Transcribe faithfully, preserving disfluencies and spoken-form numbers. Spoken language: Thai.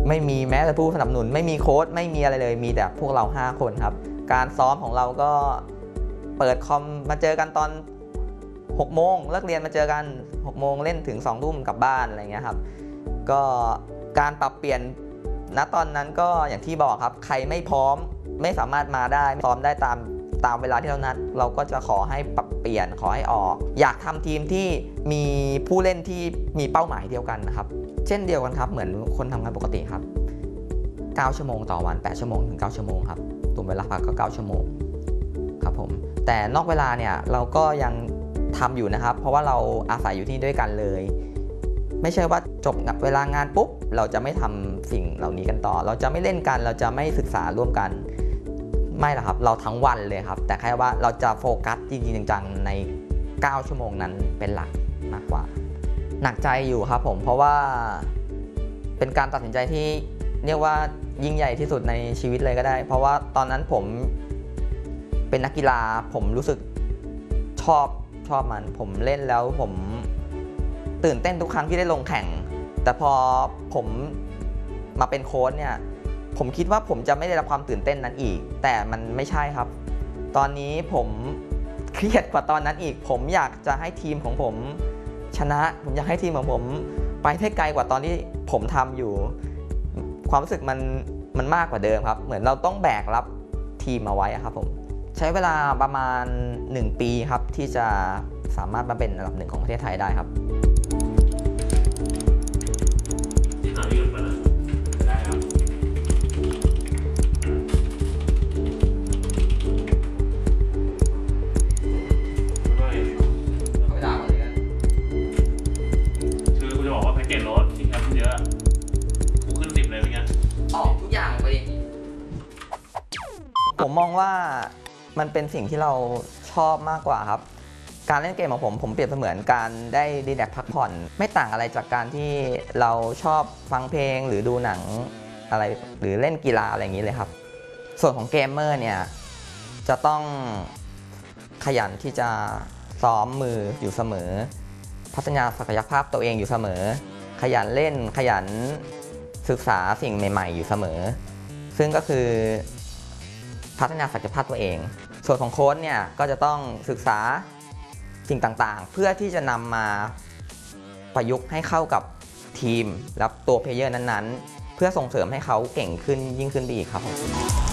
ไม่มีแม้แต่ผู้สนับสนุนไม่มีโค้ชไม่มีอะไรเลยมีแต่พวกเราห้าคนครับการซ้อมของเราก็เปิดคอมมาเจอกันตอนหกโมงเลิกเรียนมาเจอกันหกโมงเล่นถึงสองทุ่มกลับบ้านอะไรเงี้ยครับก็การปรับเปลี่ยนณตอนนั้นก็อย่างที่บอกครับใครไม่พร้อมไม่สามารถมาได้ซ้อมได้ตามตามเวลาที่เรานัดเราก็จะขอให้ปรับเปลี่ยนขอให้ออกอยากทำทีมที่มีผู้เล่นที่มีเป้าหมายเดียวกันนะครับเช่นเดียวกันครับเหมือนคนทำงานปกติครับเก้าชั่วโมงต่อวันแปดชั่วโมงถึงเก้าชั่วโมงครับรวมเวลาพักก็เก้าชั่วโมงครับผมแต่นอกเวลาเนี่ยเราก็ยังทำอยู่นะครับเพราะว่าเราอาศัยอยู่ที่ด้วยกันเลยไม่ใช่ว่าจบเวลางานปุ๊บเราจะไม่ทำสิ่งเหล่านี้กันต่อเราจะไม่เล่นกันเราจะไม่ศึกษาร่วมกันไม่หรอกครับเราทั้งวันเลยครับแต่แค่ว่าเราจะโฟกัสจริงๆจังๆในเก้าชั่วโมงนั้นเป็นหลักมากกว่าหนักใจอยู่ครับผมเพราะว่าเป็นการตัดสินใจที่เรียกว่ายิ่งใหญ่ที่สุดในชีวิตเลยก็ได้เพราะว่าตอนนั้นผมเป็นนักกีฬาผมรู้สึกชอบชอบมันผมเล่นแล้วผมตื่นเต้นทุกครั้งที่ได้ลงแข่งแต่พอผมมาเป็นโค้ชเนี่ยผมคิดว่าผมจะไม่ได้รับความตื่นเต้นนั้นอีกแต่มันไม่ใช่ครับตอนนี้ผมเครียดกว่าตอนนั้นอีกผมอยากจะให้ทีมของผมชนะผมอยากให้ทีมของผมไปได้ไกลกว่าตอนที่ผมทำอยู่ความรู้สึกมันมันมากกว่าเดิมครับเหมือนเราต้องแบกรับทีมเอาไว้ครับผมใช้เวลาประมาณหนึ่งปีครับที่จะสามารถมาเป็นอันดับหนึ่งของประเทศไทยได้ครับที่หาที่หยุดมาแล้วได้ครับเวลาหมดเลยคือกูจะบอกว่าแพ็กเกจรถที่แคปเยอะกูขึ้นสิบเลยเป็นไงออกทุกอย่างไปดิผมมองว่ามันเป็นสิ่งที่เราชอบมากกว่าครับการเล่นเกมของผมผมเปรียบเสมือนการได้รีแลกซ์พักผ่อนไม่ต่างอะไรจากการที่เราชอบฟังเพลงหรือดูหนังอะไรหรือเล่นกีฬาอะไรอย่างนี้เลยครับส่วนของเกมเมอร์เนี่ยจะต้องขยันที่จะซ้อมมืออยู่เสมอพัฒนาศักยภาพตัวเองอยู่เสมอขยันเล่นขยันศึกษาสิ่งใหม่ๆอยู่เสมอซึ่งก็คือพัฒนาศักยภาพตัวเองส่วนของโค้ชเนี่ยก็จะต้องศึกษาสิ่งต่างๆเพื่อที่จะนำมาประยุกต์ให้เข้ากับทีมและตัวเพลเยอร์นั้นๆเพื่อส่งเสริมให้เขาเก่งขึ้นยิ่งขึ้นไปอีกครับผม